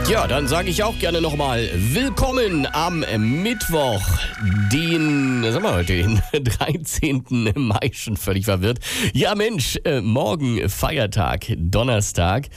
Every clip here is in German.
Ja, dann sage ich auch gerne nochmal willkommen am Mittwoch, den 13. Mai, schon völlig verwirrt. Ja Mensch, morgen Feiertag, Donnerstag,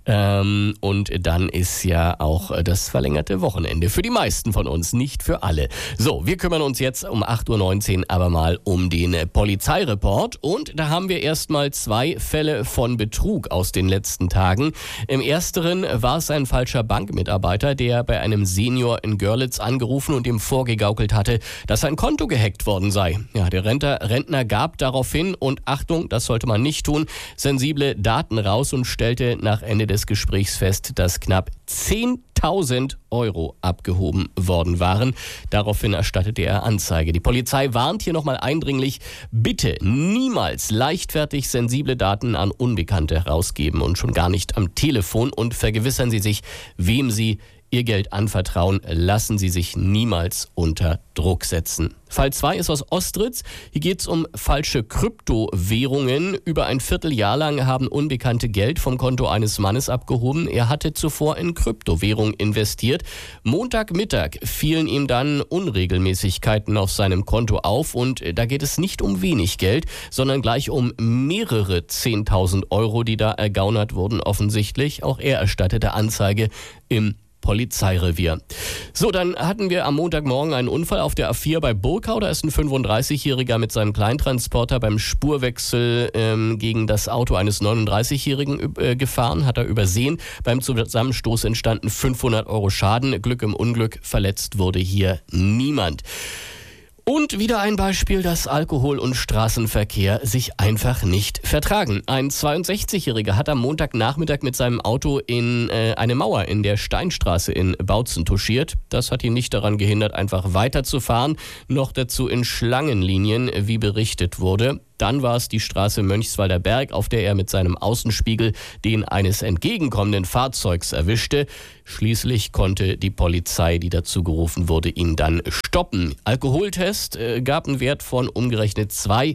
und dann ist ja auch das verlängerte Wochenende für die meisten von uns, nicht für alle. So, wir kümmern uns jetzt um 8.19 Uhr aber mal um den Polizeireport und da haben wir erstmal 2 Fälle von Betrug aus den letzten Tagen. Im ersteren war es ein falscher Bankmitarbeiter, der bei einem Senior in Görlitz angerufen und ihm vorgegaukelt hatte, dass sein Konto gehackt worden sei. Ja, der Rentner gab daraufhin und Achtung, das sollte man nicht tun, sensible Daten raus und stellte nach Ende des Gesprächs fest, dass knapp 10.000 Euro abgehoben worden waren. Daraufhin erstattete er Anzeige. Die Polizei warnt hier nochmal eindringlich, bitte niemals leichtfertig sensible Daten an Unbekannte rausgeben und schon gar nicht am Telefon und vergewissern Sie sich, wem Sie Ihr Geld anvertrauen, lassen Sie sich niemals unter Druck setzen. Fall 2 ist aus Ostritz. Hier geht es um falsche Kryptowährungen. Über ein Vierteljahr lang haben Unbekannte Geld vom Konto eines Mannes abgehoben. Er hatte zuvor in Kryptowährung investiert. Montagmittag fielen ihm dann Unregelmäßigkeiten auf seinem Konto auf und da geht es nicht um wenig Geld, sondern gleich um mehrere 10.000 Euro, die da ergaunert wurden offensichtlich. Auch er erstattete Anzeige im Polizeirevier. So, dann hatten wir am Montagmorgen einen Unfall auf der A4 bei Burkau. Da ist ein 35-Jähriger mit seinem Kleintransporter beim Spurwechsel gegen das Auto eines 39-Jährigen gefahren, hat er übersehen. Beim Zusammenstoß entstanden 500 Euro Schaden. Glück im Unglück, verletzt wurde hier niemand. Und wieder ein Beispiel, dass Alkohol und Straßenverkehr sich einfach nicht vertragen. Ein 62-Jähriger hat am Montagnachmittag mit seinem Auto in eine Mauer in der Steinstraße in Bautzen touchiert. Das hat ihn nicht daran gehindert, einfach weiterzufahren, noch dazu in Schlangenlinien, wie berichtet wurde. Dann war es die Straße Mönchswalder Berg, auf der er mit seinem Außenspiegel den eines entgegenkommenden Fahrzeugs erwischte. Schließlich konnte die Polizei, die dazu gerufen wurde, ihn dann stoppen. Alkoholtest gab einen Wert von umgerechnet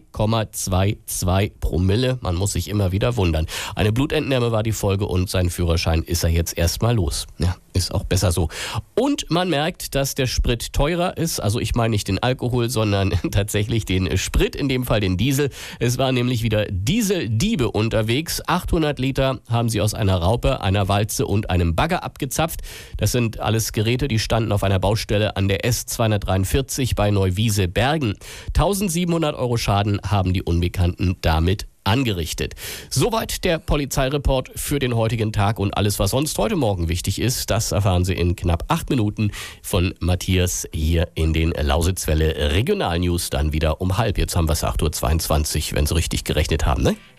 2,22 Promille. Man muss sich immer wieder wundern. Eine Blutentnahme war die Folge und sein Führerschein ist er jetzt erstmal los. Ja, ist auch besser so. Und man merkt, dass der Sprit teurer ist. Also ich meine nicht den Alkohol, sondern tatsächlich den Sprit, in dem Fall den Diesel. Es waren nämlich wieder Dieseldiebe unterwegs. 800 Liter haben sie aus einer Raupe, einer Walze und einem Bagger abgezapft. Das sind alles Geräte, die standen auf einer Baustelle an der S243 bei Neuwiese-Bergen. 1.700 Euro Schaden haben die Unbekannten damit angerichtet. Soweit der Polizeireport für den heutigen Tag und alles, was sonst heute Morgen wichtig ist, das erfahren Sie in knapp 8 Minuten von Matthias hier in den Lausitzwelle Regionalnews dann wieder um halb. Jetzt haben wir es 8.22 Uhr, wenn Sie richtig gerechnet haben, ne?